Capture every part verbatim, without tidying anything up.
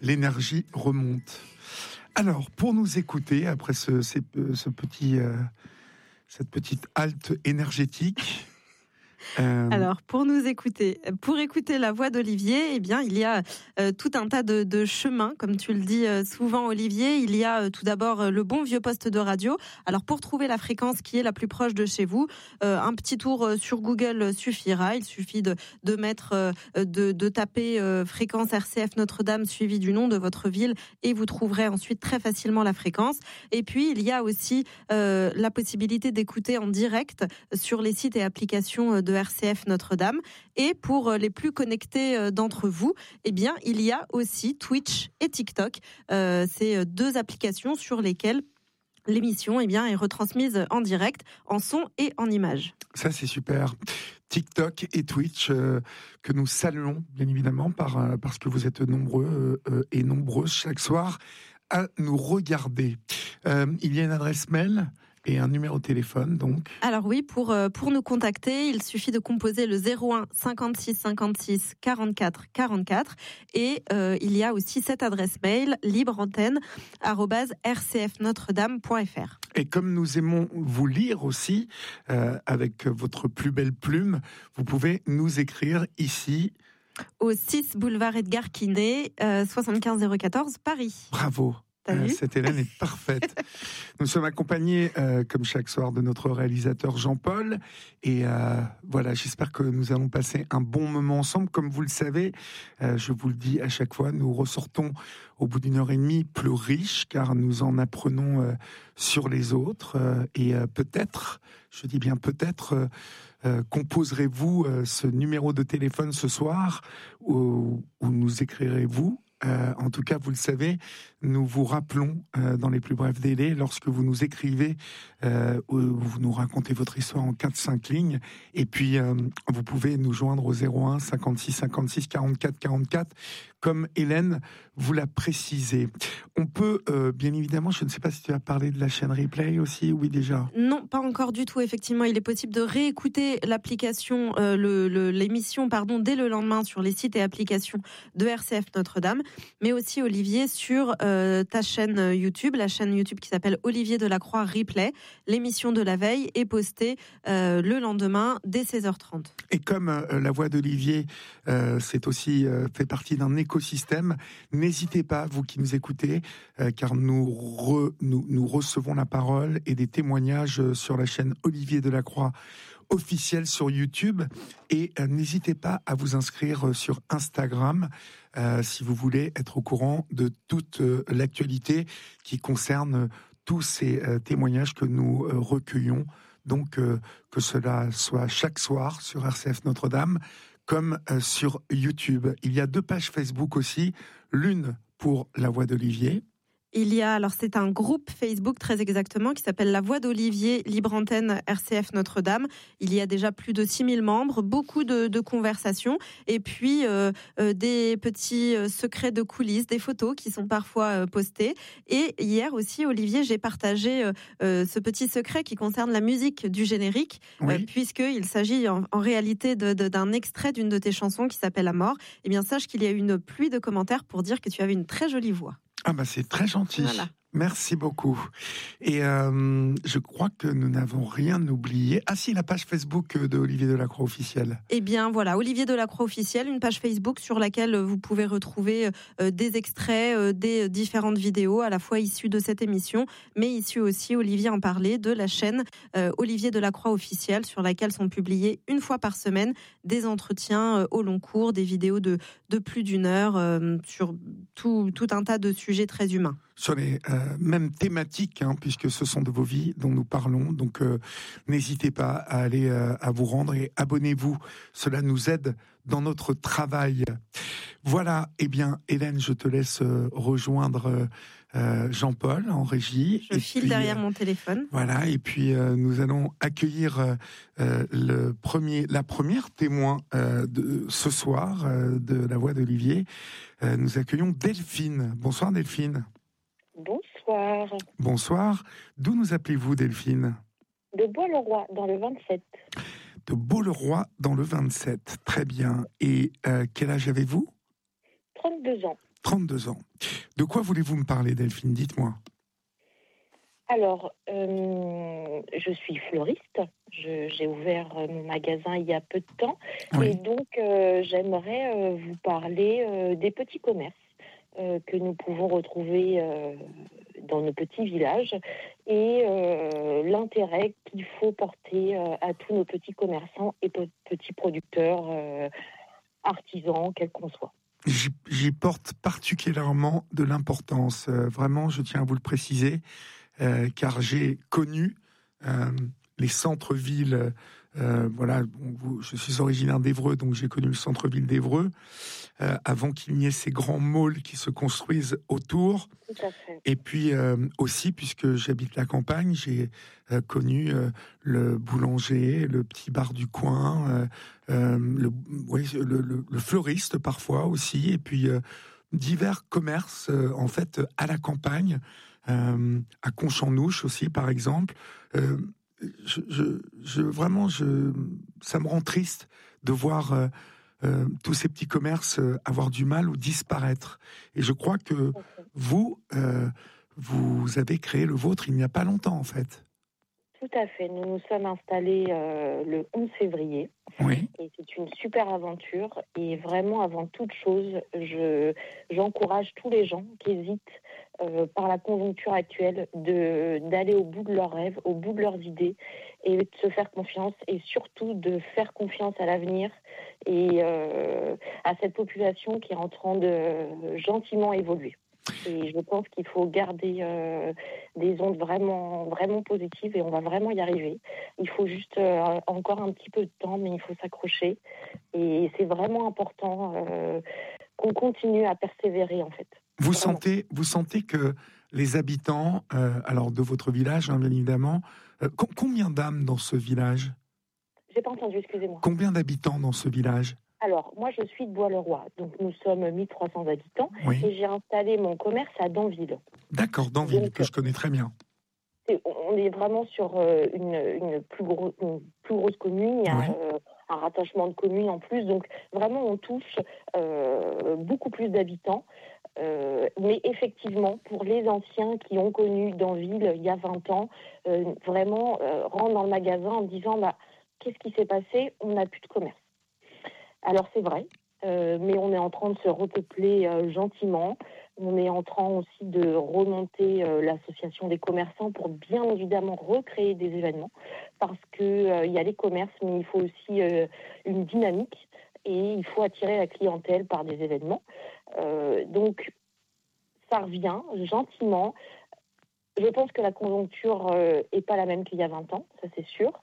l'énergie remonte. Alors, pour nous écouter, après ce, ce, ce petit, euh, cette petite halte énergétique... Euh... Alors, pour nous écouter, pour écouter la voix d'Olivier, eh bien, il y a euh, tout un tas de, de chemins, comme tu le dis euh, souvent, Olivier. Il y a euh, tout d'abord euh, le bon vieux poste de radio. Alors, pour trouver la fréquence qui est la plus proche de chez vous, euh, un petit tour euh, sur Google suffira. Il suffit de, de mettre, euh, de, de taper euh, fréquence R C F Notre-Dame suivi du nom de votre ville et vous trouverez ensuite très facilement la fréquence. Et puis, il y a aussi euh, la possibilité d'écouter en direct sur les sites et applications de R C F Notre-Dame. Et pour les plus connectés d'entre vous, eh bien, il y a aussi Twitch et TikTok. Euh, c'est deux applications sur lesquelles l'émission eh bien, est retransmise en direct, en son et en image. Ça, c'est super. TikTok et Twitch, euh, que nous saluons, bien évidemment, par, euh, parce que vous êtes nombreux euh, et nombreuses chaque soir à nous regarder. Euh, il y a une adresse mail et un numéro de téléphone, donc. Alors oui, pour, pour nous contacter, il suffit de composer le zéro un cinquante-six cinquante-six quarante-quatre quarante-quatre et euh, il y a aussi cette adresse mail libreantenne arobase r c f notre dame point f r. Et comme nous aimons vous lire aussi, euh, avec votre plus belle plume, vous pouvez nous écrire ici. Au six boulevard Edgar Quinet, euh, soixante-quinze zéro quatorze, Paris. Bravo. Euh, cette Hélène est parfaite. Nous sommes accompagnés, euh, comme chaque soir, de notre réalisateur Jean-Paul. Et euh, voilà, j'espère que nous allons passer un bon moment ensemble. Comme vous le savez, euh, je vous le dis à chaque fois, nous ressortons au bout d'une heure et demie plus riches, car nous en apprenons euh, sur les autres. Euh, et euh, peut-être, je dis bien peut-être, euh, euh, composerez-vous euh, ce numéro de téléphone ce soir, ou, ou nous écrirez-vous. Euh, en tout cas, vous le savez, nous vous rappelons euh, dans les plus brefs délais, lorsque vous nous écrivez, euh, vous nous racontez votre histoire en quatre cinq lignes, et puis euh, vous pouvez nous joindre au zéro un cinquante-six cinquante-six quarante-quatre quarante-quatre, comme Hélène vous l'a précisé. On peut, euh, bien évidemment, je ne sais pas si tu as parlé de la chaîne Replay aussi, oui déjà. Non, pas encore du tout, effectivement. Il est possible de réécouter l'application, euh, le, le, l'émission, pardon, dès le lendemain sur les sites et applications de R C F Notre-Dame. Mais aussi, Olivier, sur euh, ta chaîne YouTube, la chaîne YouTube qui s'appelle Olivier Delacroix Replay. L'émission de la veille est postée euh, le lendemain dès seize heures trente. Et comme euh, la voix d'Olivier, euh, c'est aussi euh, fait partie d'un écosystème, n'hésitez pas, vous qui nous écoutez, euh, car nous, re, nous, nous recevons la parole et des témoignages sur la chaîne Olivier Delacroix officielle sur YouTube, et euh, n'hésitez pas à vous inscrire sur Instagram euh, si vous voulez être au courant de toute euh, l'actualité qui concerne tous ces euh, témoignages que nous euh, recueillons, donc euh, que cela soit chaque soir sur R C F Notre-Dame comme euh, sur YouTube. Il y a deux pages Facebook aussi, l'une pour La Voix d'Olivier. Il y a, alors c'est un groupe Facebook très exactement qui s'appelle La Voix d'Olivier, Libre Antenne R C F Notre-Dame. Il y a déjà plus de six mille membres, beaucoup de, de conversations et puis euh, euh, des petits euh, secrets de coulisses, des photos qui sont parfois euh, postées. Et hier aussi, Olivier, j'ai partagé euh, euh, ce petit secret qui concerne la musique du générique, oui. euh, puisqu'il s'agit en, en réalité de, de, d'un extrait d'une de tes chansons qui s'appelle La Mort. Eh bien, sache qu'il y a eu une pluie de commentaires pour dire que tu avais une très jolie voix. Ah bah c'est très gentil. Voilà. Merci beaucoup. Et euh, je crois que nous n'avons rien oublié. Ah si, la page Facebook de Olivier Delacroix officiel. Eh bien voilà, Olivier Delacroix officiel, une page Facebook sur laquelle vous pouvez retrouver euh, des extraits, euh, des différentes vidéos, à la fois issues de cette émission, mais issues aussi, Olivier en parlait, de la chaîne euh, Olivier Delacroix officiel, sur laquelle sont publiés une fois par semaine des entretiens euh, au long cours, des vidéos de, de plus d'une heure euh, sur tout, tout un tas de sujets très humains. Sur les euh, mêmes thématiques, hein, puisque ce sont de vos vies dont nous parlons. Donc, euh, n'hésitez pas à aller euh, à vous rendre et abonnez-vous. Cela nous aide dans notre travail. Voilà. Eh bien, Hélène, je te laisse euh, rejoindre euh, Jean-Paul en régie. Je file puis, derrière euh, mon téléphone. Voilà. Et puis, euh, nous allons accueillir euh, le premier, la première témoin euh, de ce soir euh, de La Voix d'Olivier. Euh, nous accueillons Delphine. Bonsoir, Delphine. Bonsoir. Bonsoir. D'où nous appelez-vous, Delphine ? De Bois-le-Roi, dans le vingt-sept. De Bois-le-Roi, dans le vingt-sept. Très bien. Et euh, quel âge avez-vous ? trente-deux ans. trente-deux ans. De quoi voulez-vous me parler, Delphine? Dites-moi. Alors, euh, je suis fleuriste. Je, j'ai ouvert mon magasin il y a peu de temps. Oui. Et donc, euh, j'aimerais euh, vous parler euh, des petits commerces euh, que nous pouvons retrouver euh, dans nos petits villages et euh, l'intérêt qu'il faut porter euh, à tous nos petits commerçants et pe- petits producteurs, euh, artisans, quels qu'on soit. J'y, j'y porte particulièrement de l'importance. Euh, vraiment, je tiens à vous le préciser. Euh, car j'ai connu euh, les centres-villes. Euh, voilà, bon, vous, je suis originaire d'Évreux, donc j'ai connu le centre-ville d'Évreux euh, avant qu'il n'y ait ces grands malls qui se construisent autour. Tout à fait. Et puis euh, aussi, puisque j'habite la campagne, j'ai euh, connu euh, le boulanger, le petit bar du coin, euh, euh, le, oui, le, le, le fleuriste parfois aussi, et puis euh, divers commerces euh, en fait à la campagne. Euh, à Conchanouche aussi, par exemple. Euh, je, je, je, vraiment, je, ça me rend triste de voir euh, euh, tous ces petits commerces euh, avoir du mal ou disparaître. Et je crois que vous, euh, vous avez créé le vôtre il n'y a pas longtemps, en fait. Tout à fait. Nous nous sommes installés euh, le onze février. Oui. Et c'est une super aventure. Et vraiment, avant toute chose, je, j'encourage tous les gens qui hésitent euh, par la conjoncture actuelle de, d'aller au bout de leurs rêves, au bout de leurs idées et de se faire confiance et surtout de faire confiance à l'avenir et euh, à cette population qui est en train de gentiment évoluer. Et je pense qu'il faut garder euh, des ondes vraiment, vraiment positives et on va vraiment y arriver. Il faut juste euh, encore un petit peu de temps, mais il faut s'accrocher. Et c'est vraiment important euh, qu'on continue à persévérer, en fait. Vous Vraiment. sentez, vous sentez que les habitants, euh, alors de votre village, hein, bien évidemment, euh, co- combien d'âmes dans ce village? J'ai pas entendu, excusez-moi. Combien d'habitants dans ce village? Alors, moi, je suis de Bois-le-Roi, donc nous sommes mille trois cents habitants, Oui. et j'ai installé mon commerce à Danville. D'accord, Danville, Donc, que je connais très bien. c'est- on est vraiment sur euh, une, une, plus gros, une plus grosse commune, il y a Oui. euh, un rattachement de communes en plus, donc vraiment on touche euh, beaucoup plus d'habitants. Euh, mais effectivement, pour les anciens qui ont connu Danville il y a vingt ans, euh, vraiment euh, rentrent dans le magasin en disant bah, qu'est-ce qui s'est passé? On n'a plus de commerce. Alors c'est vrai, euh, mais on est en train de se repeupler euh, gentiment. On est en train aussi de remonter euh, l'association des commerçants pour bien évidemment recréer des événements parce que euh, il y a les commerces, mais il faut aussi euh, une dynamique et il faut attirer la clientèle par des événements. Euh, donc ça revient gentiment. Je pense que la conjoncture euh, est pas la même qu'il y a vingt ans, ça c'est sûr.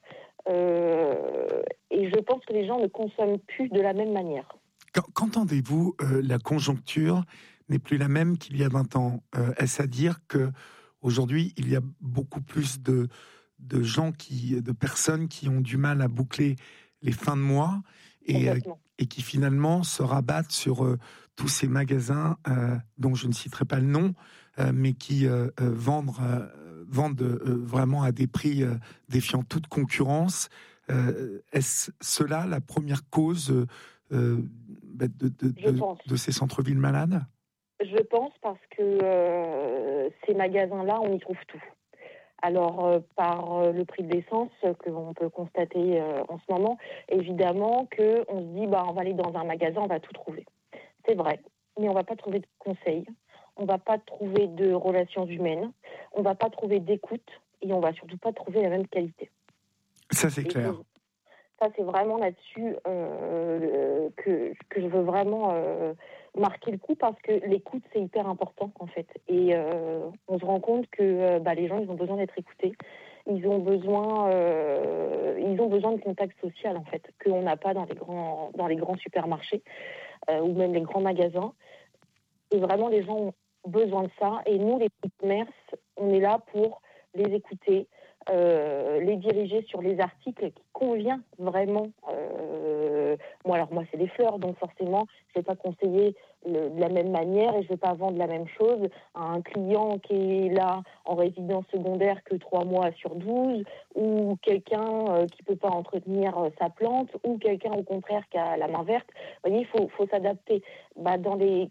Euh, et je pense que les gens ne consomment plus de la même manière. Qu'en- Qu'entendez-vous, euh, la conjoncture n'est plus la même qu'il y a vingt ans? Euh, Est-ce à dire que aujourd'hui il y a beaucoup plus de, de gens, qui, de personnes qui ont du mal à boucler les fins de mois et, euh, Complètement. et qui finalement se rabattent sur euh, tous ces magasins euh, dont je ne citerai pas le nom, euh, mais qui euh, euh, vendent, euh, vendent euh, vraiment à des prix euh, défiant toute concurrence. Euh, Est-ce cela la première cause euh, de, de, de, Je de, pense. de ces centres-villes malades? Je pense parce que euh, ces magasins-là, on y trouve tout. Alors, euh, par euh, le prix de l'essence que l'on peut constater euh, en ce moment, évidemment qu'on se dit, bah, on va aller dans un magasin, on va tout trouver. C'est vrai, mais on va pas trouver de conseils, on va pas trouver de relations humaines, on va pas trouver d'écoute et on va surtout pas trouver la même qualité. Ça, c'est Et clair. ça, c'est vraiment là-dessus euh, que, que je veux vraiment euh, marquer le coup parce que l'écoute, c'est hyper important, en fait. Et euh, on se rend compte que euh, bah, les gens, ils ont besoin d'être écoutés. Ils ont besoin, euh, ils ont besoin de contact social, en fait, qu'on n'a pas dans les grands, dans les grands supermarchés euh, ou même les grands magasins. Et vraiment, les gens ont besoin de ça. Et nous, les petits commerces, on est là pour les écouter, euh, les diriger sur les articles qui conviennent vraiment. Euh, moi, alors moi, c'est des fleurs, donc forcément, je ne vais pas conseiller le, de la même manière et je ne vais pas vendre la même chose à un client qui est là en résidence secondaire que trois mois sur douze, ou quelqu'un euh, qui ne peut pas entretenir euh, sa plante, ou quelqu'un au contraire qui a la main verte. Vous voyez, il faut, faut s'adapter. Bah, dans les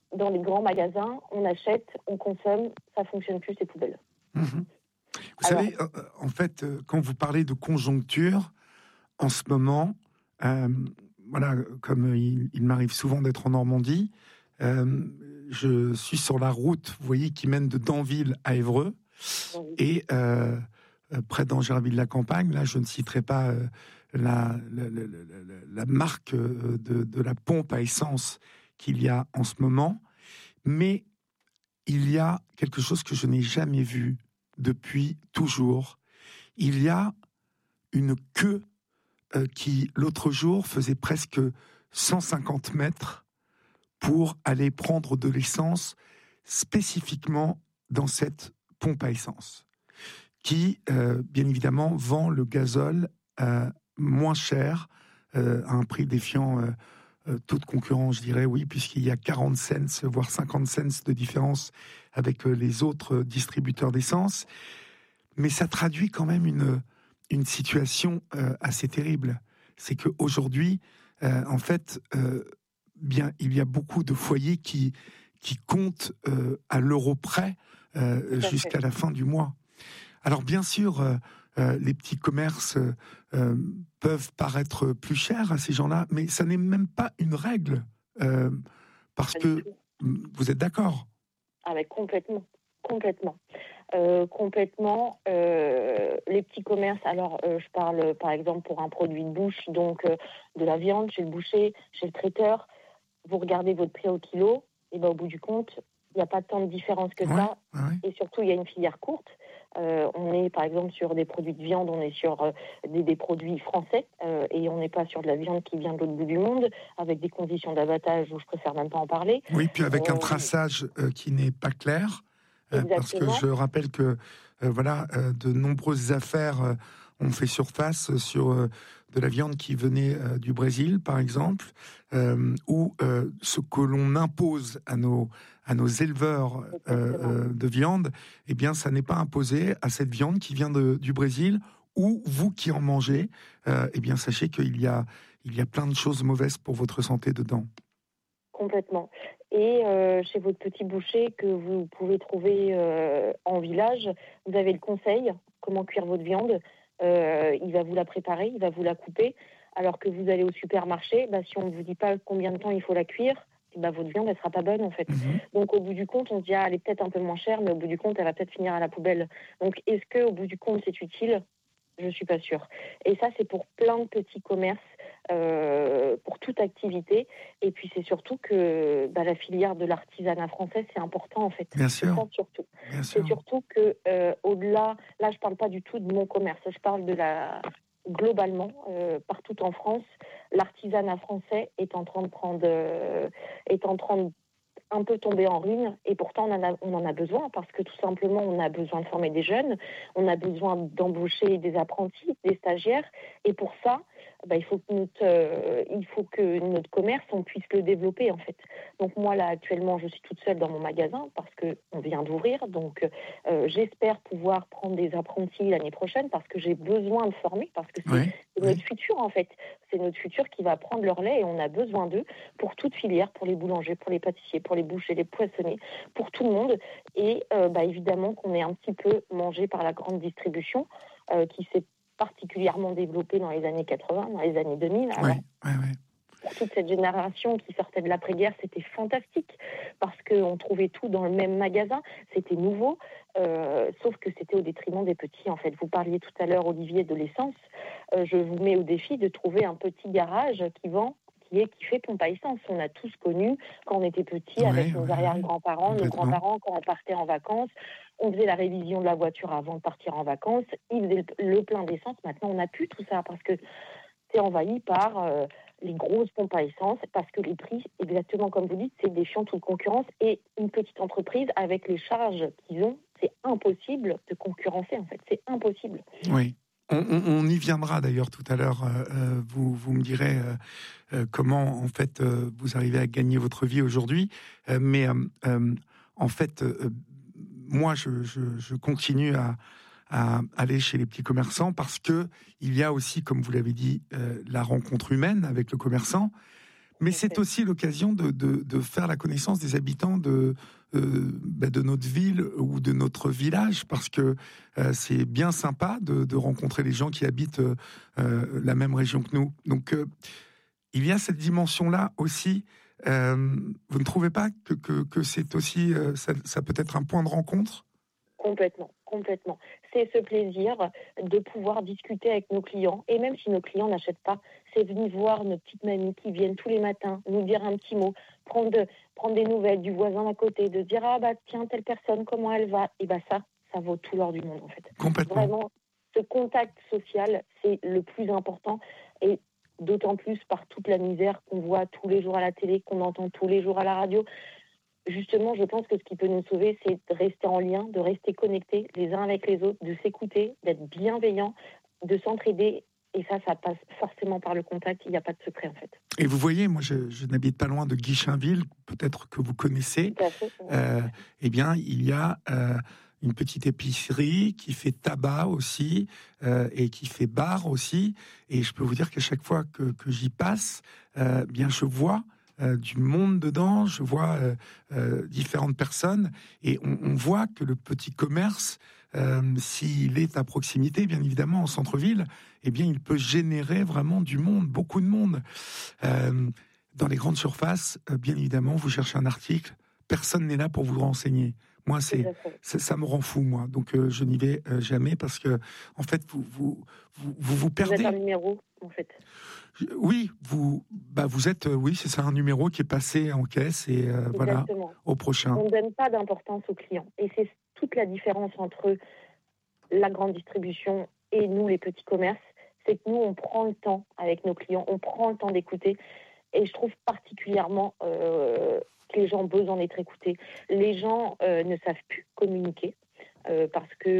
dans les grands magasins, on achète, on consomme, ça fonctionne plus, ces poubelles. Mmh. Vous Alors, savez, euh, en fait, euh, quand vous parlez de conjoncture, en ce moment, euh, voilà, comme il, il m'arrive souvent d'être en Normandie, euh, je suis sur la route, vous voyez, qui mène de Danville à Évreux, oui. et euh, euh, près d'Angéraville-la-Campagne, là, je ne citerai pas euh, la, la, la, la, la marque de, de la pompe à essence qu'il y a en ce moment, mais il y a quelque chose que je n'ai jamais vu depuis toujours. Il y a une queue euh, qui, l'autre jour, faisait presque cent cinquante mètres pour aller prendre de l'essence spécifiquement dans cette pompe à essence, qui, euh, bien évidemment, vend le gazole euh, moins cher, euh, à un prix défiant euh, euh, toute concurrence, je dirais, oui, puisqu'il y a quarante cents, voire cinquante cents de différence avec euh, les autres distributeurs d'essence. Mais ça traduit quand même une, une situation euh, assez terrible. C'est qu'aujourd'hui, euh, en fait, euh, bien, il y a beaucoup de foyers qui, qui comptent euh, à l'euro près euh, jusqu'à la fin du mois. Alors bien sûr, euh, euh, les petits commerces euh, peuvent paraître plus chers à ces gens-là, mais ça n'est même pas une règle, euh, parce que vous êtes d'accord ? Ah mais complètement, complètement. Euh, complètement, euh, les petits commerces, alors euh, je parle par exemple pour un produit de bouche, donc euh, de la viande chez le boucher, chez le traiteur, vous regardez votre prix au kilo, et ben au bout du compte, il n'y a pas tant de différence que ouais, ça, ouais. Et surtout il y a une filière courte. Euh, on est par exemple sur des produits de viande, on est sur euh, des, des produits français euh, et on n'est pas sur de la viande qui vient de l'autre bout du monde avec des conditions d'abattage où je préfère même pas en parler. Oui, puis avec euh, un traçage euh, qui n'est pas clair, euh, parce que je rappelle que euh, voilà, euh, de nombreuses affaires euh, ont fait surface sur euh, de la viande qui venait euh, du Brésil, par exemple, euh, où euh, ce que l'on impose à nos à nos éleveurs euh, euh, de viande, eh bien, ça n'est pas imposé à cette viande qui vient de, du Brésil, ou vous qui en mangez, euh, eh bien, sachez qu'il y a, il y a plein de choses mauvaises pour votre santé dedans. Complètement. Et euh, chez votre petit boucher que vous pouvez trouver euh, en village, vous avez le conseil, comment cuire votre viande. Euh, il va vous la préparer, il va vous la couper. Alors que vous allez au supermarché, bah, si on ne vous dit pas combien de temps il faut la cuire, bah, votre viande, elle sera pas bonne, en fait. Mmh. Donc, au bout du compte, on se dit, ah, elle est peut-être un peu moins chère, mais au bout du compte, elle va peut-être finir à la poubelle. Donc, est-ce que, au bout du compte, c'est utile ? Je suis pas sûre. Et ça, c'est pour plein de petits commerces, euh, pour toute activité. Et puis, c'est surtout que bah, la filière de l'artisanat français, c'est important, en fait. Bien sûr. C'est ça, surtout. Bien c'est sûr. surtout que, euh, au-delà, là, je parle pas du tout de mon commerce, je parle de la... Globalement, euh, partout en France, l'artisanat français est en train de prendre, euh, est en train de un peu tomber en ruine, et pourtant on en, a, on en a besoin, parce que tout simplement on a besoin de former des jeunes, on a besoin d'embaucher des apprentis, des stagiaires, et pour ça, bah, il faut que notre, euh, il faut que notre commerce, on puisse le développer en fait. Donc moi là actuellement je suis toute seule dans mon magasin parce que on vient d'ouvrir, donc euh, j'espère pouvoir prendre des apprentis l'année prochaine parce que j'ai besoin de former, parce que c'est, oui, c'est oui. notre futur en fait, c'est notre futur qui va prendre leur lait et on a besoin d'eux pour toute filière, pour les boulangers, pour les pâtissiers, pour les bouchers, les poissonniers, pour tout le monde. Et euh, bah, évidemment qu'on est un petit peu mangé par la grande distribution euh, qui s'est particulièrement développée dans les années quatre-vingts, dans les années deux mille. Alors, oui, oui, oui. Pour toute cette génération qui sortait de l'après-guerre, c'était fantastique parce qu'on trouvait tout dans le même magasin, c'était nouveau, euh, sauf que c'était au détriment des petits. En fait, vous parliez tout à l'heure, Olivier, de l'essence. Euh, je vous mets au défi de trouver un petit garage qui vend Qui, est, qui fait pompe à essence. On a tous connu quand on était petits, avec oui, nos oui, arrière-grands-parents, nos grands-parents, quand on partait en vacances, on faisait la révision de la voiture avant de partir en vacances, ils faisaient le plein d'essence. Maintenant, on n'a plus tout ça parce que c'est envahi par euh, les grosses pompes à essence, parce que les prix, exactement comme vous dites, c'est défiant toute concurrence, et une petite entreprise, avec les charges qu'ils ont, c'est impossible de concurrencer, en fait. C'est impossible. Oui. On, on, on y viendra d'ailleurs tout à l'heure. Euh, vous, vous me direz euh, euh, comment en fait euh, vous arrivez à gagner votre vie aujourd'hui. Euh, mais euh, euh, en fait, euh, moi, je, je, je continue à, à aller chez les petits commerçants parce que il y a aussi, comme vous l'avez dit, euh, la rencontre humaine avec le commerçant. Mais c'est fait. aussi l'occasion de, de, de faire la connaissance des habitants de, euh, bah de notre ville ou de notre village, parce que euh, c'est bien sympa de, de rencontrer les gens qui habitent euh, euh, la même région que nous. Donc, euh, il y a cette dimension-là aussi. Euh, vous ne trouvez pas que, que, que c'est aussi, euh, ça, ça peut être un point de rencontre ? Complètement, complètement. C'est ce plaisir de pouvoir discuter avec nos clients. Et même si nos clients n'achètent pas, c'est venir voir nos petites mamies qui viennent tous les matins nous dire un petit mot, prendre, de, prendre des nouvelles du voisin d'à côté, de dire « Ah bah tiens, telle personne, comment elle va ?» Et bah ça, ça vaut tout l'or du monde en fait. Complètement. Vraiment, ce contact social, c'est le plus important. Et d'autant plus par toute la misère qu'on voit tous les jours à la télé, qu'on entend tous les jours à la radio. Justement, je pense que ce qui peut nous sauver, c'est de rester en lien, de rester connectés les uns avec les autres, de s'écouter, d'être bienveillants, de s'entraider. Et ça, ça passe forcément par le contact. Il n'y a pas de secret, en fait. Et vous voyez, moi, je, je n'habite pas loin de Guichainville, peut-être que vous connaissez. Tout à fait. Euh, eh bien, il y a euh, une petite épicerie qui fait tabac aussi euh, et qui fait bar aussi. Et je peux vous dire qu'à chaque fois que, que j'y passe, euh, bien, je vois Euh, du monde dedans, je vois euh, euh, différentes personnes, et on, on voit que le petit commerce, euh, s'il est à proximité, bien évidemment, en centre-ville, eh bien, il peut générer vraiment du monde, beaucoup de monde. Euh, dans les grandes surfaces, euh, bien évidemment, vous cherchez un article, personne n'est là pour vous renseigner. Moi, c'est, c'est ça me rend fou, moi. Donc, euh, je n'y vais euh, jamais parce que, en fait, vous vous vous vous, vous perdez. Vous êtes un numéro, en fait. Oui, vous, bah vous êtes, oui, c'est ça, un numéro qui est passé en caisse et euh, voilà, au prochain. On ne donne pas d'importance aux clients. Et c'est toute la différence entre la grande distribution et nous, les petits commerces. C'est que nous, on prend le temps avec nos clients, on prend le temps d'écouter. Et je trouve particulièrement euh, que les gens ont besoin d'être écoutés. Les gens euh, ne savent plus communiquer. Euh, parce que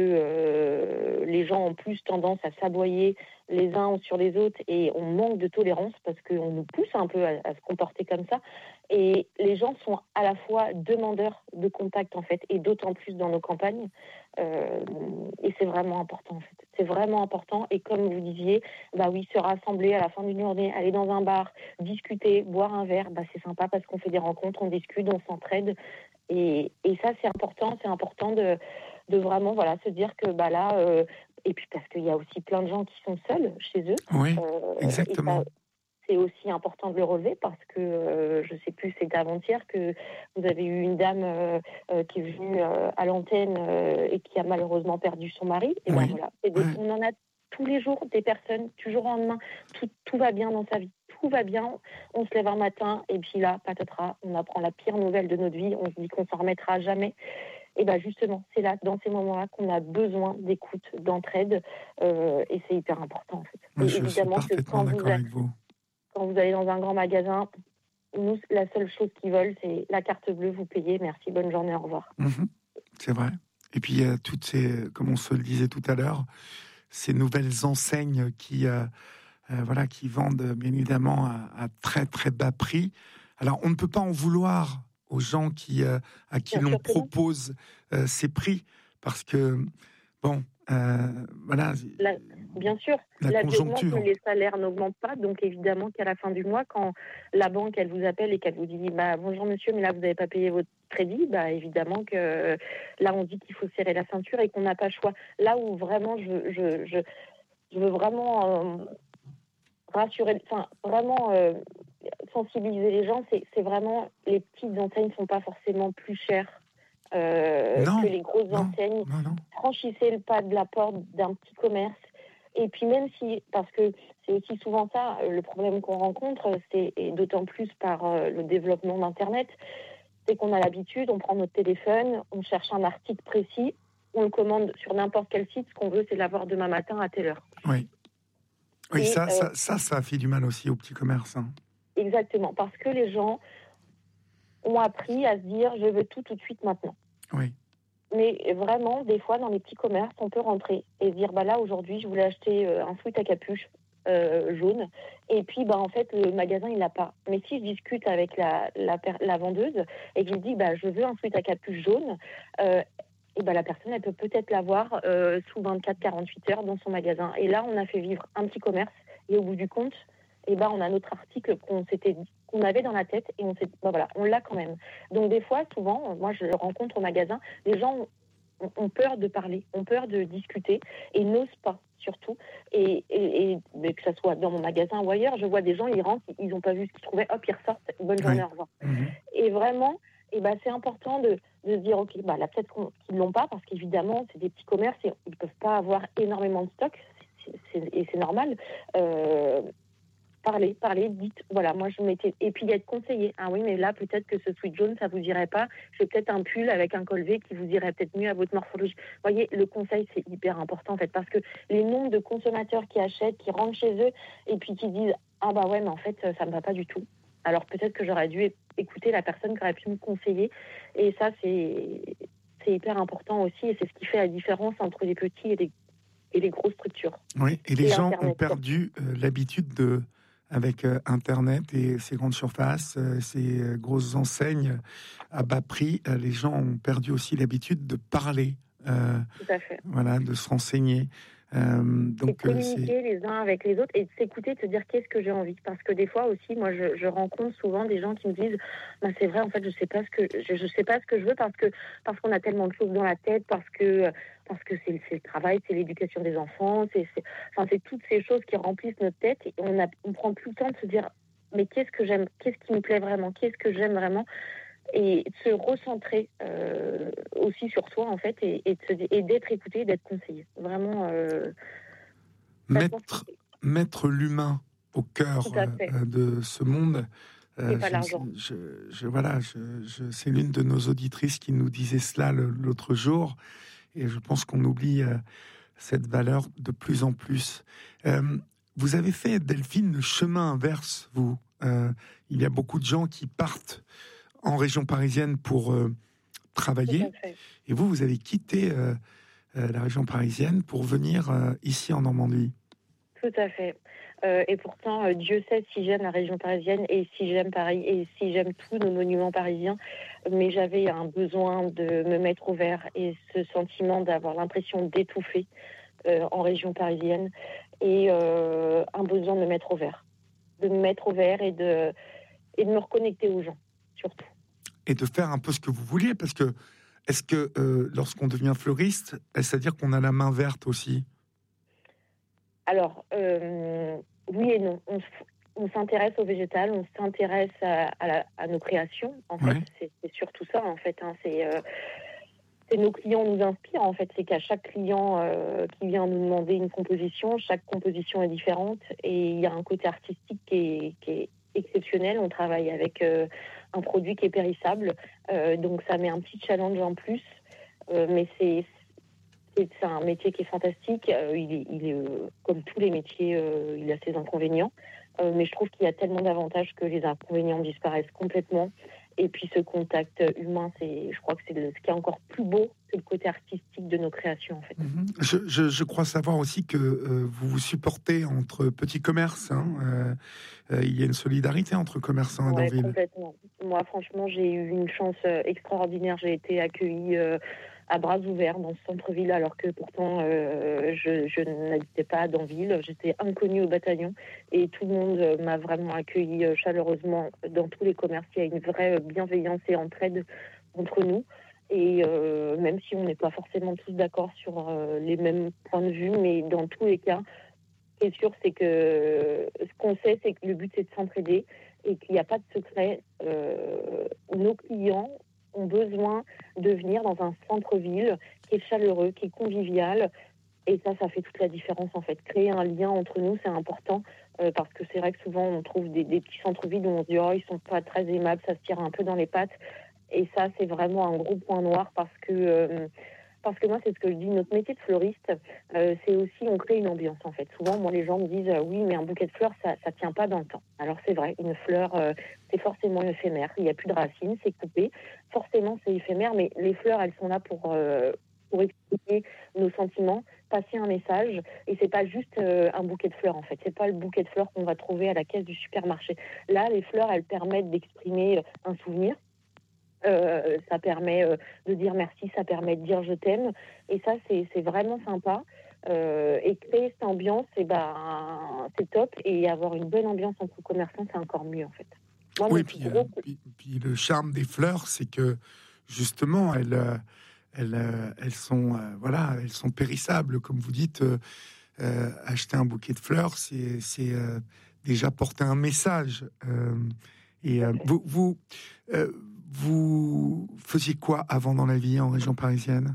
euh, les gens ont plus tendance à s'aboyer les uns sur les autres et on manque de tolérance parce qu'on nous pousse un peu à, à se comporter comme ça. Et les gens sont à la fois demandeurs de contact en fait, et d'autant plus dans nos campagnes. Euh, et c'est vraiment important en fait. C'est vraiment important. Et comme vous disiez, bah oui, se rassembler à la fin d'une journée, aller dans un bar, discuter, boire un verre, bah c'est sympa parce qu'on fait des rencontres, on discute, on s'entraide. Et, et ça, c'est important. C'est important de, de vraiment voilà, se dire que bah là, euh, et puis parce qu'il y a aussi plein de gens qui sont seuls chez eux. Oui, euh, exactement. Et ça, c'est aussi important de le relever parce que euh, je ne sais plus, c'est avant-hier que vous avez eu une dame euh, euh, qui est venue euh, à l'antenne euh, et qui a malheureusement perdu son mari. Et oui. ben voilà, et des, oui. On en a tous les jours des personnes, du jour au lendemain, tout, tout va bien dans sa vie. Tout va bien, on se lève un matin et puis là, patatras, on apprend la pire nouvelle de notre vie, on se dit qu'on s'en remettra jamais. Et bien justement, c'est là, dans ces moments-là, qu'on a besoin d'écoute, d'entraide, euh, et c'est hyper important en fait. Moi, et je évidemment suis parfaitement que quand d'accord vous, avec vous. Quand vous allez dans un grand magasin, nous, la seule chose qu'ils veulent, c'est la carte bleue, vous payez, merci, bonne journée, au revoir. Mmh, c'est vrai. Et puis il y a toutes ces, comme on se le disait tout à l'heure, ces nouvelles enseignes qui euh, Euh, voilà, qui vendent bien évidemment à, à très très bas prix. Alors on ne peut pas en vouloir aux gens qui, euh, à qui bien l'on propose euh, ces prix, parce que bon, euh, voilà. La, bien sûr, la, la conjoncture. Les salaires n'augmentent pas, donc évidemment qu'à la fin du mois, quand la banque elle vous appelle et qu'elle vous dit bah, bonjour monsieur, mais là vous n'avez pas payé votre crédit, bah évidemment que là on dit qu'il faut serrer la ceinture et qu'on n'a pas le choix. Là où vraiment je je je, je veux vraiment euh, rassurer, enfin vraiment euh, sensibiliser les gens, c'est, c'est vraiment les petites enseignes ne sont pas forcément plus chères euh, non, que les grosses non, enseignes. Non, non. Franchissez le pas de la porte d'un petit commerce. Et puis même si, parce que c'est aussi souvent ça, le problème qu'on rencontre, c'est, et d'autant plus par euh, le développement d'Internet, c'est qu'on a l'habitude, on prend notre téléphone, on cherche un article précis, on le commande sur n'importe quel site, ce qu'on veut c'est l'avoir demain matin à telle heure. Oui. Oui, et, ça, euh, ça, ça, ça fait du mal aussi au petit commerce. Hein. Exactement, parce que les gens ont appris à se dire je veux tout tout de suite maintenant. Oui. Mais vraiment, des fois, dans les petits commerces, on peut rentrer et se dire bah là aujourd'hui, je voulais acheter un sweat à capuche euh, jaune, et puis bah en fait le magasin il l'a pas. Mais si je discute avec la la, la vendeuse et que je lui dis bah je veux un sweat à capuche jaune. Euh, Et ben la personne, elle peut peut-être l'avoir euh, sous vingt-quatre à quarante-huit heures dans son magasin. Et là, on a fait vivre un petit commerce. Et au bout du compte, et ben on a notre article qu'on s'était qu'on avait dans la tête et on s'est dit, bah voilà, on l'a quand même. Donc des fois, souvent, moi je rencontre au magasin, les gens ont, ont peur de parler, ont peur de discuter et n'osent pas surtout. Et, et, et mais que ça soit dans mon magasin ou ailleurs, je vois des gens, ils rentrent, ils n'ont pas vu ce qu'ils trouvaient, hop, ils ressortent, bonne journée, Oui. au revoir. Mmh. Et vraiment, et ben, c'est important de, de se dire, ok, bah, là peut-être qu'ils ne l'ont pas, parce qu'évidemment, c'est des petits commerces et ils ne peuvent pas avoir énormément de stock, c'est, c'est, et c'est normal. Euh, Parlez, parlez, dites, voilà, moi je m'étais... Et puis d'être conseillé. Ah oui, mais là, peut-être que ce sweat jaune, ça vous irait pas. J'ai peut-être un pull avec un col V qui vous irait peut-être mieux à votre morphologie. Vous voyez, le conseil, c'est hyper important, en fait, parce que les nombres de consommateurs qui achètent, qui rentrent chez eux, et puis qui disent, ah bah ouais, mais en fait, ça me va pas du tout. Alors peut-être que j'aurais dû écouter la personne qui aurait pu me conseiller. Et ça, c'est, c'est hyper important aussi, et c'est ce qui fait la différence entre les petits et les, et les grosses structures. Oui, et les et gens Internet, ont perdu euh, l'habitude de... avec euh, Internet et ces grandes surfaces, euh, ces euh, grosses enseignes à bas prix, euh, les gens ont perdu aussi l'habitude de parler, euh, Tout à fait. voilà, de se renseigner. Euh, donc, et de communiquer euh, les uns avec les autres et de s'écouter, de se dire qu'est-ce que j'ai envie. Parce que des fois aussi, moi, je, je rencontre souvent des gens qui me disent bah, c'est vrai, en fait, je sais pas ce que je, je sais pas ce que je veux parce que parce qu'on a tellement de choses dans la tête, parce que parce que c'est, c'est le travail, c'est l'éducation des enfants, c'est, c'est enfin c'est toutes ces choses qui remplissent notre tête et on a on prend plus le temps de se dire mais qu'est-ce que j'aime, qu'est-ce qui me plaît vraiment, qu'est-ce que j'aime vraiment. Et de se recentrer euh, aussi sur soi, en fait, et, et, de se, et d'être écouté, d'être conseillé. Vraiment, euh, mettre, mettre l'humain au cœur euh, de ce monde. Euh, pas l'argent. Je, je, voilà, je, je, c'est l'une de nos auditrices qui nous disait cela le, l'autre jour, et je pense qu'on oublie euh, cette valeur de plus en plus. Euh, vous avez fait, Delphine, le chemin inverse, vous. Euh, il y a beaucoup de gens qui partent en région parisienne pour euh, travailler, et vous, vous avez quitté euh, euh, la région parisienne pour venir euh, ici en Normandie. Tout à fait. Euh, et pourtant, euh, Dieu sait si j'aime la région parisienne et si j'aime Paris et si j'aime tous nos monuments parisiens. Mais j'avais un besoin de me mettre au vert et ce sentiment d'avoir l'impression d'étouffer euh, en région parisienne et euh, un besoin de me mettre au vert. De me mettre au vert et de, et de me reconnecter aux gens, surtout. Et de faire un peu ce que vous vouliez, parce que est-ce que euh, lorsqu'on devient fleuriste, est-ce à dire qu'on a la main verte aussi ? Alors, euh, oui et non. On, on s'intéresse au végétal, on s'intéresse à, à, la, à nos créations. En fait, ouais. c'est, c'est surtout ça. En fait, hein, c'est, euh, c'est nos clients nous inspirent. En fait, c'est qu'à chaque client euh, qui vient nous demander une composition, chaque composition est différente et il y a un côté artistique qui est, qui est exceptionnel. On travaille avec euh, un produit qui est périssable, euh, donc ça met un petit challenge en plus. Euh, mais c'est C'est un métier qui est fantastique. Euh, il est, il est euh, comme tous les métiers, euh, il a ses inconvénients. Euh, mais je trouve qu'il y a tellement d'avantages que les inconvénients disparaissent complètement. Et puis ce contact humain, c'est, je crois que c'est le, ce qui est encore plus beau que le côté artistique de nos créations, en fait. Mmh. Je, je, je crois savoir aussi que euh, vous vous supportez entre petits commerces. Hein, euh, euh, il y a une solidarité entre commerçants à ouais, Danville. Complètement. Moi, franchement, j'ai eu une chance extraordinaire. J'ai été accueillie euh, à bras ouverts dans ce centre-ville, alors que pourtant euh, je, je n'habitais pas à Danville, j'étais inconnue au bataillon et tout le monde m'a vraiment accueillie chaleureusement dans tous les commerces. Il y a une vraie bienveillance et entraide entre nous et euh, même si on n'est pas forcément tous d'accord sur euh, les mêmes points de vue, mais dans tous les cas, ce qui est sûr, c'est que ce qu'on sait, c'est que le but c'est de s'entraider et qu'il n'y a pas de secret. Euh, nos clients ont besoin de venir dans un centre-ville qui est chaleureux, qui est convivial. Et ça, ça fait toute la différence, en fait. Créer un lien entre nous, c'est important, euh, parce que c'est vrai que souvent, on trouve des, des petits centres-villes où on se dit « Oh, ils sont pas très aimables, ça se tire un peu dans les pattes ». Et ça, c'est vraiment un gros point noir, parce que, euh, parce que moi, c'est ce que je dis, notre métier de fleuriste, euh, c'est aussi, on crée une ambiance, en fait. Souvent, moi, les gens me disent euh, « Oui, mais un bouquet de fleurs, ça ne tient pas dans le temps ». Alors, c'est vrai, une fleur, euh, c'est forcément éphémère. Il n'y a plus de racines, c'est coupé. Forcément, c'est éphémère, mais les fleurs, elles sont là pour, euh, pour expliquer nos sentiments, passer un message. Et c'est pas juste euh, un bouquet de fleurs, en fait. C'est pas le bouquet de fleurs qu'on va trouver à la caisse du supermarché. Là, les fleurs, elles permettent d'exprimer un souvenir. Euh, ça permet euh, de dire merci, ça permet de dire je t'aime. Et ça, c'est, c'est vraiment sympa. Euh, et créer cette ambiance, c'est, ben, c'est top. Et avoir une bonne ambiance entre commerçants, c'est encore mieux, en fait. Moi, oui, mon puis, plus gros... euh, puis, puis le charme des fleurs, c'est que justement, elles, euh, elles, euh, elles sont, euh, voilà, elles sont périssables, comme vous dites. Euh, euh, acheter un bouquet de fleurs, c'est, c'est euh, déjà porter un message. Euh, et euh, vous, vous, euh, vous faisiez quoi avant dans la vie en région parisienne?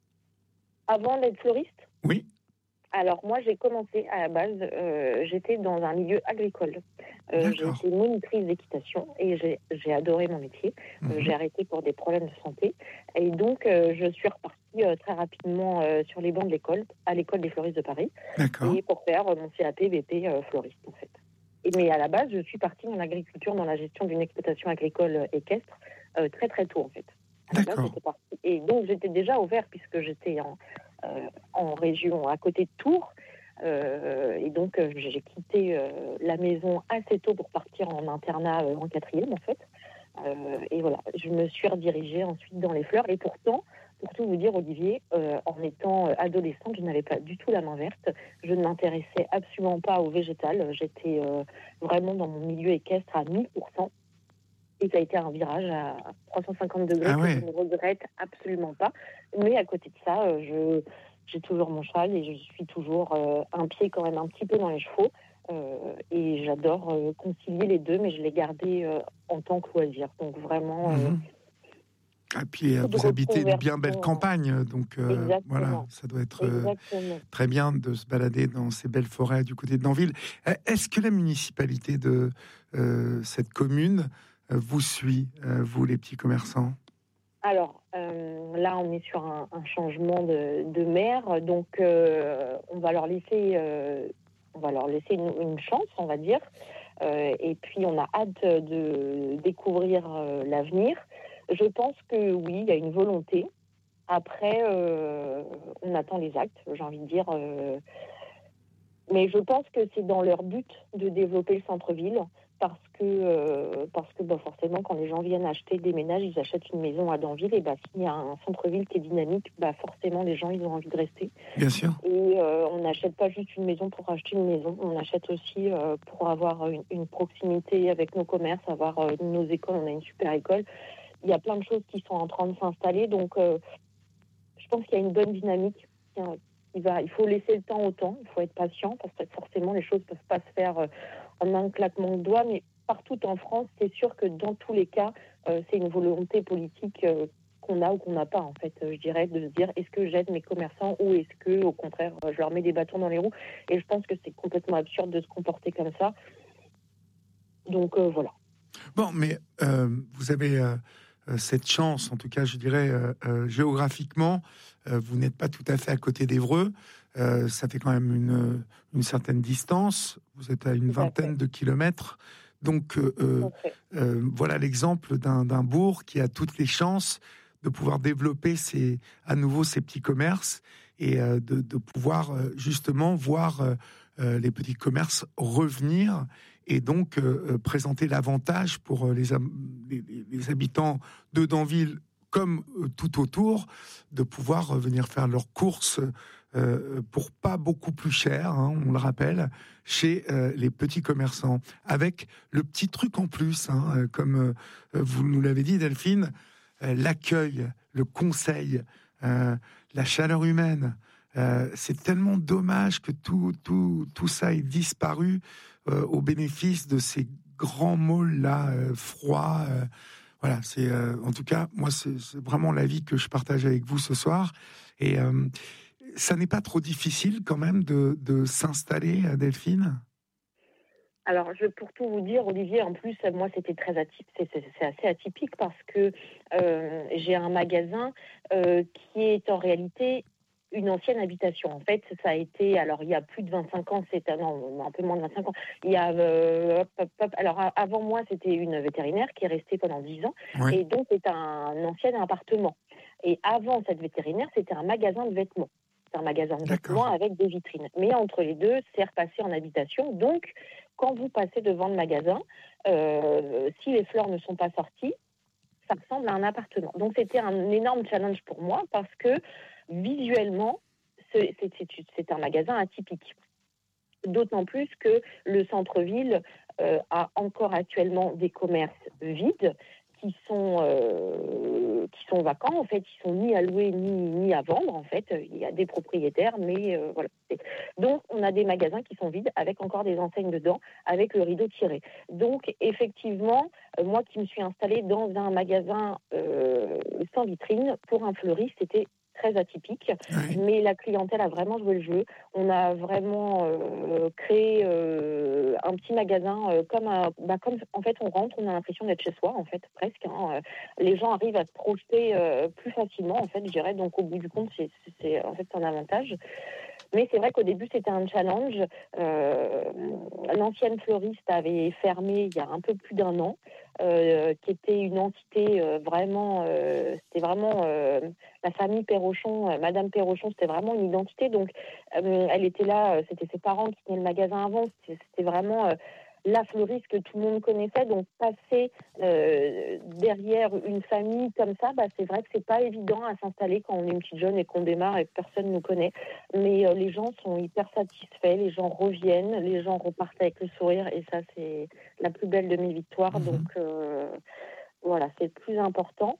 Avant d'être fleuriste? Oui. Alors moi, j'ai commencé à la base, euh, j'étais dans un milieu agricole. Euh, j'ai été monitrice d'équitation et j'ai, j'ai adoré mon métier. Euh, mmh. J'ai arrêté pour des problèmes de santé. Et donc, euh, je suis repartie euh, très rapidement euh, sur les bancs de l'école, à l'école des fleuristes de Paris, D'accord. et pour faire euh, mon C A P B P euh, fleuriste, en fait. Et, mais à la base, je suis partie dans l'agriculture, dans la gestion d'une exploitation agricole équestre, euh, très très tôt, en fait. À la base, j'étais partie. Et donc, j'étais déjà ouverte puisque j'étais en... Euh, en région à côté de Tours euh, et donc euh, j'ai quitté euh, la maison assez tôt pour partir en internat euh, en quatrième en fait euh, et voilà, je me suis redirigée ensuite dans les fleurs et pourtant, pour tout vous dire Olivier, euh, en étant adolescente, je n'avais pas du tout la main verte, je ne m'intéressais absolument pas au végétal, j'étais euh, vraiment dans mon milieu équestre à mille pour cent. Et ça a été un virage à trois cent cinquante degrés ah ouais. que je ne regrette absolument pas. Mais à côté de ça, euh, je, j'ai toujours mon cheval et je suis toujours euh, un pied quand même un petit peu dans les chevaux. Euh, et j'adore euh, concilier les deux, mais je l'ai gardé euh, en tant que loisir. Donc vraiment... Euh, mmh. Et puis vous habitez une bien belle campagne, donc euh, voilà, ça doit être euh, très bien de se balader dans ces belles forêts du côté de Danville. Est-ce que la municipalité de euh, cette commune vous suit, euh, vous les petits commerçants? Alors euh, là, on est sur un, un changement de, de maire, donc euh, on va leur laisser, euh, on va leur laisser une, une chance, on va dire. Euh, et puis on a hâte de découvrir euh, l'avenir. Je pense que oui, il y a une volonté. Après, euh, on attend les actes, j'ai envie de dire. Euh, mais je pense que c'est dans leur but de développer le centre-ville. Parce que, euh, parce que bah forcément, quand les gens viennent acheter des ménages, ils achètent une maison à Danville. Et bah, s'il y a un centre-ville qui est dynamique, bah, forcément, les gens ils ont envie de rester. Bien sûr. Et euh, on n'achète pas juste une maison pour acheter une maison. On achète aussi euh, pour avoir une, une proximité avec nos commerces, avoir euh, nos écoles. On a une super école. Il y a plein de choses qui sont en train de s'installer. Donc, euh, je pense qu'il y a une bonne dynamique. Il, va, il faut laisser le temps au temps. Il faut être patient parce que forcément, les choses ne peuvent pas se faire... Euh, en un claquement de doigts, mais partout en France, c'est sûr que dans tous les cas, euh, c'est une volonté politique euh, qu'on a ou qu'on n'a pas, en fait, euh, je dirais, de se dire est-ce que j'aide mes commerçants ou est-ce que, au contraire, euh, je leur mets des bâtons dans les roues. Et je pense que c'est complètement absurde de se comporter comme ça. Donc, euh, voilà. Bon, mais euh, vous avez euh, cette chance, en tout cas, je dirais, euh, euh, géographiquement, euh, vous n'êtes pas tout à fait à côté d'Évreux. Euh, ça fait quand même une, une certaine distance. Vous êtes à une vingtaine de kilomètres. Donc, euh, euh, voilà l'exemple d'un, d'un bourg qui a toutes les chances de pouvoir développer ses, à nouveau ses petits commerces et euh, de, de pouvoir euh, justement voir euh, les petits commerces revenir et donc euh, présenter l'avantage pour les, les, les habitants de Danville comme euh, tout autour, de pouvoir euh, venir faire leurs courses euh, pour pas beaucoup plus cher, hein, on le rappelle, chez euh, les petits commerçants. Avec le petit truc en plus, hein, euh, comme euh, vous nous l'avez dit Delphine, euh, l'accueil, le conseil, euh, la chaleur humaine. Euh, c'est tellement dommage que tout, tout, tout ça ait disparu euh, au bénéfice de ces grands malls-là, euh, froids. Euh, voilà, c'est euh, en tout cas, moi, c'est, c'est vraiment l'avis que je partage avec vous ce soir. Et euh, ça n'est pas trop difficile quand même de, de s'installer, Delphine? Alors, je, pour tout vous dire, Olivier, en plus, moi, c'était très atypique, c'est, c'est, c'est assez atypique parce que euh, j'ai un magasin euh, qui est en réalité une ancienne habitation. En fait, ça a été, alors il y a plus de vingt-cinq ans, c'était, non, un peu moins de vingt-cinq ans, il y a, euh, hop, hop, hop, alors avant moi, c'était une vétérinaire qui est restée pendant dix ans, oui. Et donc c'est un ancien appartement. Et avant cette vétérinaire, c'était un magasin de vêtements. C'est un magasin de D'accord. vêtements avec des vitrines. Mais entre les deux, c'est repassé en habitation. Donc, quand vous passez devant le magasin, euh, si les fleurs ne sont pas sorties, ça ressemble à un appartement. Donc, c'était un énorme challenge pour moi parce que visuellement, c'est, c'est, c'est, c'est un magasin atypique. D'autant plus que le centre-ville euh, a encore actuellement des commerces vides qui sont euh, qui sont vacants en fait, ils sont ni à louer ni ni à vendre en fait. Il y a des propriétaires, mais euh, voilà. Donc on a des magasins qui sont vides avec encore des enseignes dedans, avec le rideau tiré. Donc effectivement, euh, moi qui me suis installée dans un magasin euh, sans vitrine pour un fleuriste, c'était très atypique, oui. Mais la clientèle a vraiment joué le jeu. On a vraiment euh, créé euh, un petit magasin euh, comme, un, bah, comme en fait on rentre, on a l'impression d'être chez soi en fait presque. Hein. Les gens arrivent à se projeter euh, plus facilement en fait, je dirais. Donc au bout du compte, c'est, c'est en fait c'est un avantage. Mais c'est vrai qu'au début, c'était un challenge. Euh, l'ancienne fleuriste avait fermé il y a un peu plus d'un an, euh, qui était une entité euh, vraiment... Euh, c'était vraiment euh, la famille Perrochon, euh, Madame Perrochon, c'était vraiment une identité. Donc, euh, elle était là, c'était ses parents qui tenaient le magasin avant. C'était, c'était vraiment... Euh, la fleuriste que tout le monde connaissait, donc passer euh, derrière une famille comme ça, bah, c'est vrai que c'est pas évident à s'installer quand on est une petite jeune et qu'on démarre et que personne nous connaît. Mais euh, les gens sont hyper satisfaits, les gens reviennent, les gens repartent avec le sourire et ça, c'est la plus belle de mes victoires. Mmh. Donc euh, voilà, c'est le plus important.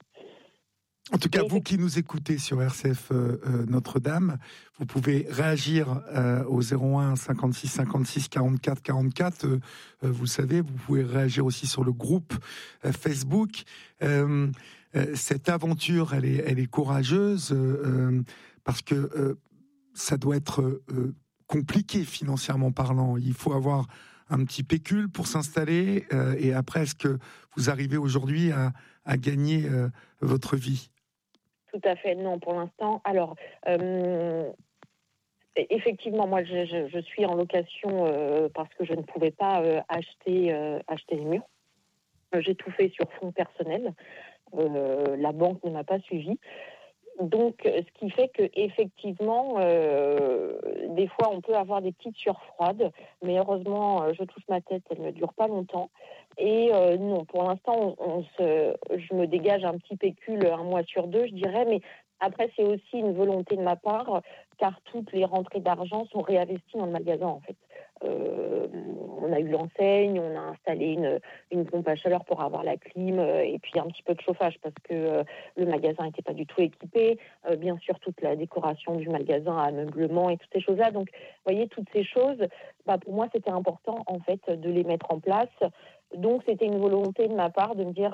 En tout cas, vous qui nous écoutez sur R C F euh, Notre-Dame, vous pouvez réagir euh, au zéro un cinquante-six cinquante-six quarante-quatre quarante-quatre. Euh, euh, vous le savez, vous pouvez réagir aussi sur le groupe euh, Facebook. Euh, euh, cette aventure, elle est, elle est courageuse euh, parce que euh, ça doit être euh, compliqué financièrement parlant. Il faut avoir un petit pécule pour s'installer euh, et après, est-ce que vous arrivez aujourd'hui à, à gagner euh, votre vie ? Tout à fait, non, pour l'instant. Alors, euh, effectivement, moi, je, je, je suis en location euh, parce que je ne pouvais pas euh, acheter, euh, acheter les murs. J'ai tout fait sur fonds personnels. Euh, la banque ne m'a pas suivi. Donc, ce qui fait que effectivement, euh, des fois, on peut avoir des petites sueurs froides, mais heureusement, je touche ma tête, elle ne dure pas longtemps. Et euh, non, pour l'instant, on, on se, je me dégage un petit pécule un mois sur deux, je dirais, mais après, c'est aussi une volonté de ma part, car toutes les rentrées d'argent sont réinvesties dans le magasin, en fait. Euh, on a eu l'enseigne, on a installé une, une pompe à chaleur pour avoir la clim euh, et puis un petit peu de chauffage parce que euh, le magasin n'était pas du tout équipé. Euh, bien sûr, toute la décoration du magasin, ameublement et toutes ces choses-là. Donc, vous voyez, toutes ces choses, bah, pour moi, c'était important, en fait, de les mettre en place. Donc, c'était une volonté de ma part de me dire...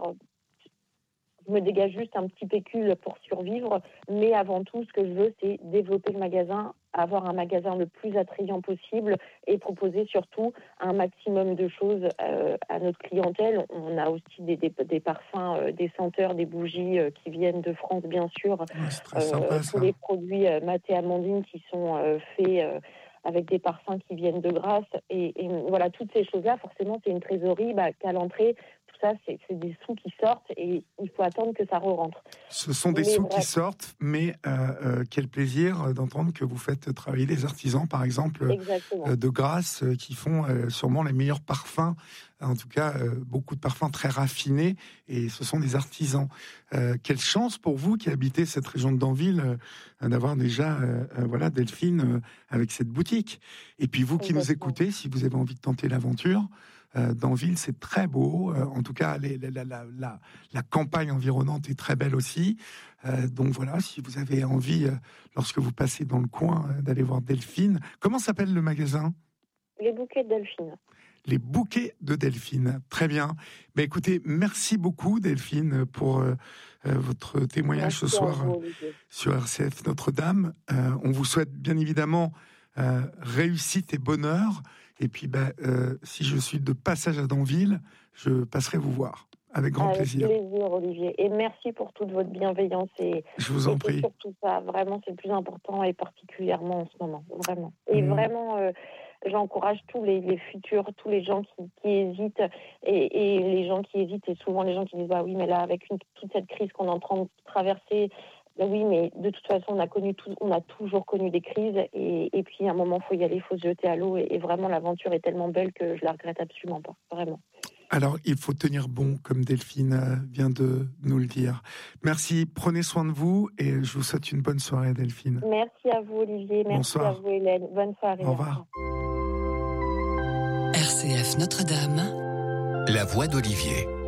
Je me dégage juste un petit pécule pour survivre, mais avant tout, ce que je veux, c'est développer le magasin, avoir un magasin le plus attrayant possible et proposer surtout un maximum de choses euh, à notre clientèle. On a aussi des, des, des parfums, euh, des senteurs, des bougies euh, qui viennent de France, bien sûr. Ouais, c'est très sympa, euh, tous les produits euh, Matt et Amandine qui sont euh, faits... Euh, avec des parfums qui viennent de Grasse. Et, et voilà, toutes ces choses-là, forcément, c'est une trésorerie bah, qu'à l'entrée, tout ça, c'est, c'est des sous qui sortent et il faut attendre que ça re-rentre. Ce sont des mais sous bref. qui sortent, mais euh, euh, quel plaisir d'entendre que vous faites travailler des artisans, par exemple, euh, de Grasse, euh, qui font euh, sûrement les meilleurs parfums, en tout cas, euh, beaucoup de parfums très raffinés, et ce sont des artisans. Euh, quelle chance pour vous qui habitez cette région de Danville, euh, d'avoir déjà, euh, euh, voilà, Delphine, euh, avec cette boutique. Et puis vous qui nous écoutez, si vous avez envie de tenter l'aventure, euh, Danville, c'est très beau. Euh, en tout cas, les, la, la, la, la, la campagne environnante est très belle aussi. Euh, donc voilà, si vous avez envie, euh, lorsque vous passez dans le coin, euh, d'aller voir Delphine. Comment s'appelle le magasin ? Les bouquets de Delphine. Les bouquets de Delphine. Très bien. Mais écoutez, merci beaucoup Delphine pour euh, euh, votre témoignage merci ce soir vous, sur R C F Notre-Dame. Euh, on vous souhaite bien évidemment euh, réussite et bonheur. Et puis, bah, euh, si je suis de passage à Danville, je passerai vous voir. Avec grand Avec plaisir. Avec plaisir, Olivier. Et merci pour toute votre bienveillance. Et, je vous en et prie. Surtout ça, vraiment, c'est le plus important et particulièrement en ce moment. Vraiment. Et mmh. vraiment... Euh, J'encourage tous les, les futurs, tous les gens qui, qui hésitent et, et les gens qui hésitent et souvent les gens qui disent bah oui mais là avec une, toute cette crise qu'on est en train de traverser, bah oui mais de toute façon on a connu tout, on a toujours connu des crises et, et puis à un moment faut y aller, faut se jeter à l'eau et, et vraiment l'aventure est tellement belle que je la regrette absolument pas, vraiment. Alors, il faut tenir bon, comme Delphine vient de nous le dire. Merci, prenez soin de vous et je vous souhaite une bonne soirée, Delphine. Merci à vous, Olivier. Merci Bonsoir. à vous, Hélène. Bonne soirée. Au revoir. Notre-Dame. La voix d'Olivier.